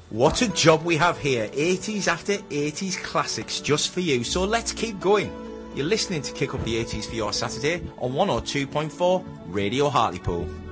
What a job we have here. 80s after 80s classics just for you. So let's keep going. You're listening to Kick Up the 80s for your Saturday on 102.4 Radio Hartlepool.